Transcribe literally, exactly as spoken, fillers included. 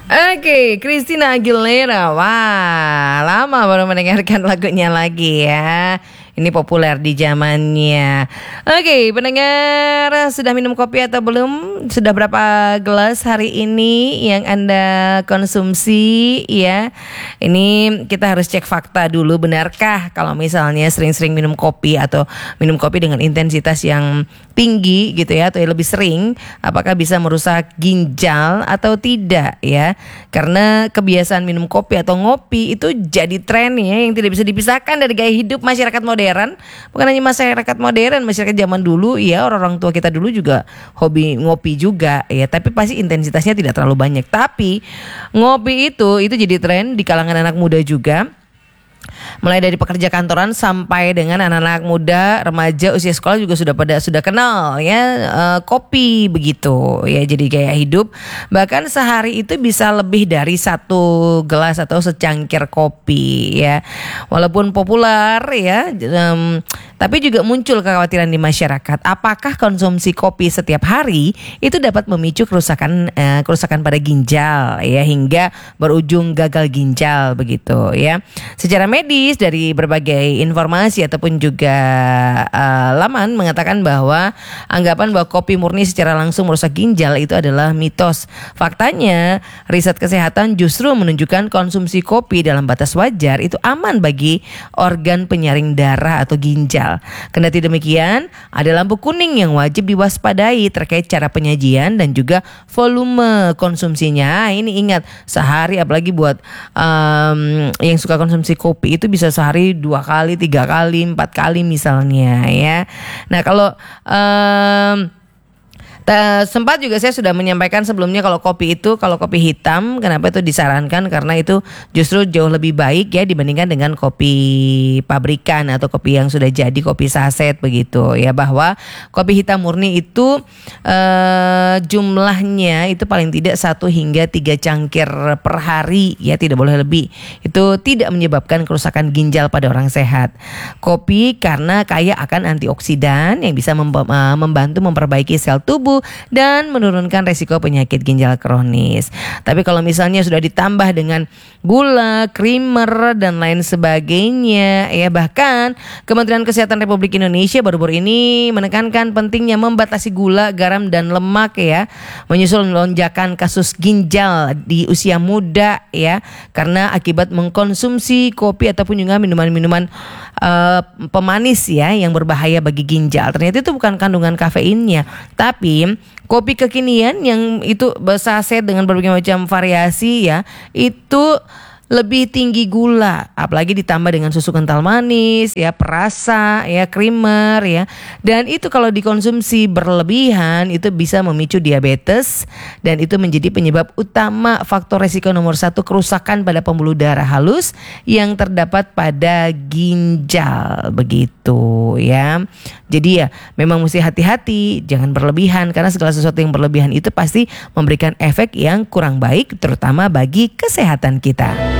Oke, Christina Aguilera. Wah, lama baru mendengarkan lagunya lagi ya. Ini populer di zamannya. Oke, pendengar, sudah minum kopi atau belum? Sudah berapa gelas hari ini yang Anda konsumsi ya? Ini kita harus cek fakta dulu, benarkah kalau misalnya sering-sering minum kopi atau minum kopi dengan intensitas yang tinggi gitu ya, atau yang lebih sering, apakah bisa merusak ginjal atau tidak ya? Karena kebiasaan minum kopi atau ngopi itu jadi tren ya, yang tidak bisa dipisahkan dari gaya hidup masyarakat modern. Bukan hanya masyarakat modern, masyarakat zaman dulu ya, orang-orang tua kita dulu juga hobi ngopi juga ya, tapi pasti intensitasnya tidak terlalu banyak. Tapi ngopi itu itu jadi tren di kalangan anak muda juga. Mulai dari pekerja kantoran sampai dengan anak-anak muda, remaja, usia sekolah juga sudah pada sudah kenal ya uh, kopi begitu ya, jadi gaya hidup. Bahkan sehari itu bisa lebih dari satu gelas atau secangkir kopi ya. Walaupun populer ya, um, tapi juga muncul kekhawatiran di masyarakat. Apakah konsumsi kopi setiap hari itu dapat memicu kerusakan uh, kerusakan pada ginjal ya, hingga berujung gagal ginjal begitu ya. Secara medis, dari berbagai informasi ataupun juga uh, laman mengatakan bahwa anggapan bahwa kopi murni secara langsung merusak ginjal itu adalah mitos. Faktanya, riset kesehatan justru menunjukkan konsumsi kopi dalam batas wajar itu aman bagi organ penyaring darah atau ginjal. Kendati demikian, ada lampu kuning yang wajib diwaspadai terkait cara penyajian dan juga volume konsumsinya. Ini ingat, sehari apalagi buat um, yang suka konsumsi kopi itu bisa sehari dua kali, tiga kali, empat kali misalnya ya. Nah kalau um, sempat juga saya sudah menyampaikan sebelumnya kalau kopi itu, kalau kopi hitam, kenapa itu disarankan? Karena itu justru jauh lebih baik ya dibandingkan dengan kopi pabrikan atau kopi yang sudah jadi, kopi saset begitu ya. Bahwa kopi hitam murni itu eh, jumlahnya itu paling tidak satu hingga tiga cangkir per hari ya, tidak boleh lebih. Itu tidak menyebabkan kerusakan ginjal pada orang sehat. Kopi karena kaya akan antioksidan yang bisa mem- membantu memperbaiki sel tubuh dan menurunkan resiko penyakit ginjal kronis. Tapi kalau misalnya sudah ditambah dengan gula, creamer dan lain sebagainya ya, bahkan Kementerian Kesehatan Republik Indonesia baru-baru ini menekankan pentingnya membatasi gula, garam dan lemak ya, menyusul lonjakan kasus ginjal di usia muda ya, karena akibat mengkonsumsi kopi ataupun juga minuman-minuman uh, pemanis ya yang berbahaya bagi ginjal. Ternyata itu bukan kandungan kafeinnya, tapi kopi kekinian yang itu saset dengan berbagai macam variasi ya, itu lebih tinggi gula, apalagi ditambah dengan susu kental manis ya, perasa ya, creamer ya. Dan itu kalau dikonsumsi berlebihan itu bisa memicu diabetes, dan itu menjadi penyebab utama faktor resiko nomor satu kerusakan pada pembuluh darah halus yang terdapat pada ginjal begitu ya. Jadi ya memang mesti hati-hati, jangan berlebihan, karena segala sesuatu yang berlebihan itu pasti memberikan efek yang kurang baik terutama bagi kesehatan kita.